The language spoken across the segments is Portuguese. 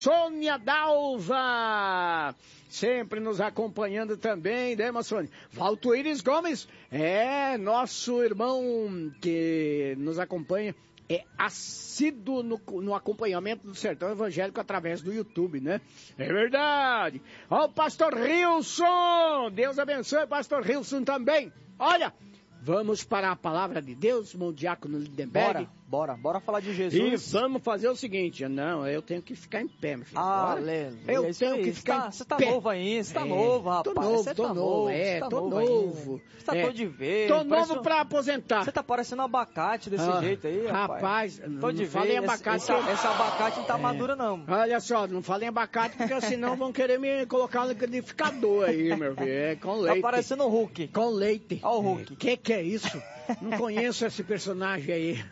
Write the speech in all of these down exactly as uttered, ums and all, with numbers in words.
Sônia Dalva, sempre nos acompanhando também, né, Sônia? Valtuíris Gomes, é nosso irmão que nos acompanha, é assíduo no, no acompanhamento do Sertão Evangélico através do YouTube, né? É verdade. Ó, o pastor Rilson, Deus abençoe o pastor Rilson também. Olha, vamos para a palavra de Deus, irmão Diácono Lindenberg. Bora, bora, bora falar de Jesus. E vamos fazer o seguinte, não, eu tenho que ficar em pé, meu filho. Ah, Aleluia. Eu é tenho que ficar tá, em Você tá pé. novo ainda, você tá é, novo, rapaz. Tô novo, você tô tá novo, é, tá tô novo. novo. Você tá é, todo de ver. Tô parece novo um... pra aposentar. Você tá parecendo um abacate desse ah, jeito aí, rapaz. Rapaz, tô não de falei ver. abacate. Essa, essa, essa abacate não tá é. madura, não. Olha só, não falei abacate, porque senão vão querer me colocar no liquidificador aí, meu filho. É, com leite. Tá parecendo o Hulk. Com leite. Olha o Hulk. É, que que é isso? Não conheço esse personagem aí.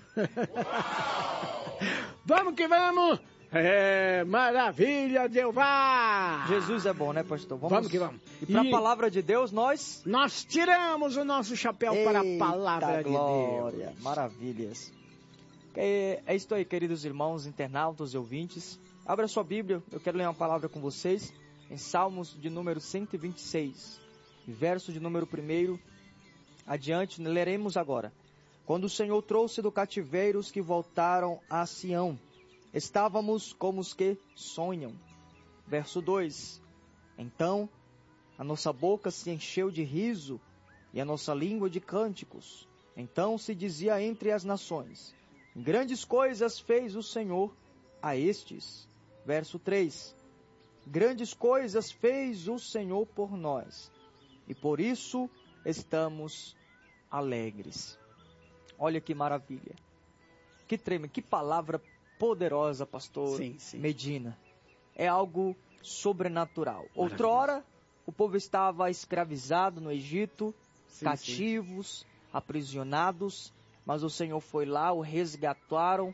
Vamos que vamos! É, maravilha, Jeová! Jesus é bom, né, pastor? Vamos, vamos que vamos. E para a e... palavra de Deus, nós... Nós tiramos o nosso chapéu Eita para a palavra glória, de Deus. Maravilhas. É, é isso aí, queridos irmãos, internautas e ouvintes. Abra sua Bíblia, eu quero ler uma palavra com vocês. Em Salmos de número cento e vinte e seis, verso de número um. Adiante, leremos agora. Quando o Senhor trouxe do cativeiro os que voltaram a Sião, estávamos como os que sonham. Verso dois. Então, a nossa boca se encheu de riso e a nossa língua de cânticos. Então se dizia entre as nações, grandes coisas fez o Senhor a estes. Verso três. Grandes coisas fez o Senhor por nós, e por isso estamos alegres. Olha que maravilha. Que treme, que palavra poderosa, pastor sim, sim. Medina. É algo sobrenatural. Outrora, o povo estava escravizado no Egito, sim, cativos, sim. aprisionados, mas o Senhor foi lá, o resgataram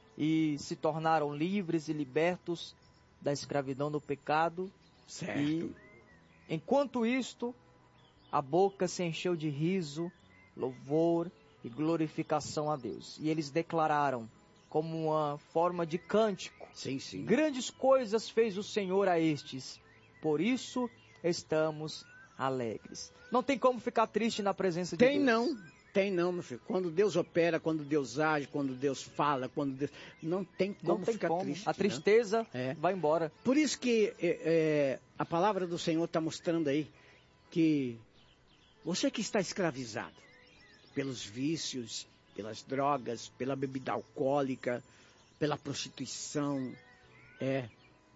e se tornaram livres e libertos da escravidão do pecado. Certo. E, enquanto isto, a boca se encheu de riso, louvor e glorificação a Deus. E eles declararam, como uma forma de cântico, sim, sim. grandes coisas fez o Senhor a estes, por isso estamos alegres. Não tem como ficar triste na presença de tem, Deus. Tem não, tem não, meu filho. Quando Deus opera, quando Deus age, quando Deus fala, quando Deus... Não tem como não tem ficar como. triste. A tristeza é. vai embora. Por isso que é, é, a palavra do Senhor está mostrando aí que você que está escravizado pelos vícios, pelas drogas, pela bebida alcoólica, pela prostituição, é,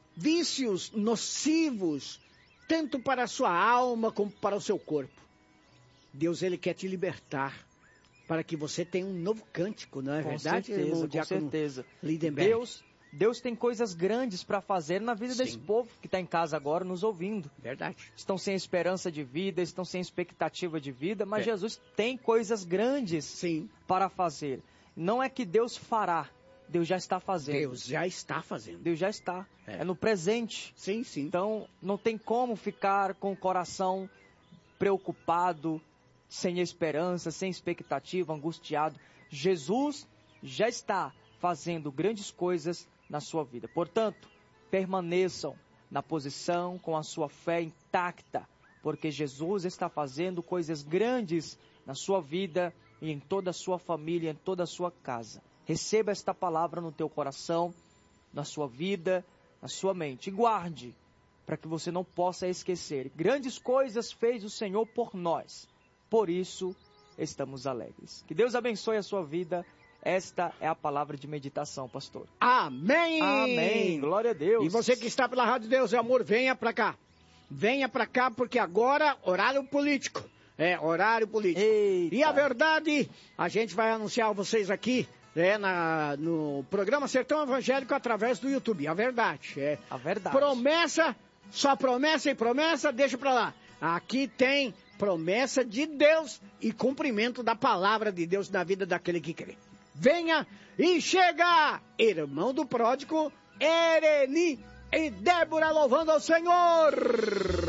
vícios nocivos, tanto para a sua alma como para o seu corpo. Deus, Ele quer te libertar para que você tenha um novo cântico, não é com verdade? Certeza, com certeza. Lindenberg. Deus, Deus tem coisas grandes para fazer na vida Sim. desse povo que está em casa agora nos ouvindo. Verdade. Estão sem esperança de vida, estão sem expectativa de vida, mas é. Jesus tem coisas grandes Sim. para fazer. Não é que Deus fará, Deus já está fazendo. Deus já está fazendo. Deus já está. É, é no presente. Sim, sim. Então, não tem como ficar com o coração preocupado, sem esperança, sem expectativa, angustiado. Jesus já está fazendo grandes coisas na sua vida. Portanto, permaneçam na posição com a sua fé intacta, porque Jesus está fazendo coisas grandes na sua vida e em toda a sua família, em toda a sua casa. Receba esta palavra no teu coração, na sua vida, na sua mente. E guarde, para que você não possa esquecer. Grandes coisas fez o Senhor por nós. Por isso, estamos alegres. Que Deus abençoe a sua vida. Esta é a palavra de meditação, pastor. Amém! Amém! Glória a Deus! E você que está pela Rádio Deus e Amor, venha para cá. Venha para cá, porque agora, horário político. É, horário político. Eita. E a verdade, a gente vai anunciar a vocês aqui, é, na, no programa Sertão Evangélico através do YouTube. A verdade, é. A verdade. Promessa, só promessa e promessa, deixa para lá. Aqui tem promessa de Deus e cumprimento da palavra de Deus na vida daquele que crê. Venha e chega, irmão do pródigo, Ereni e Débora louvando ao Senhor.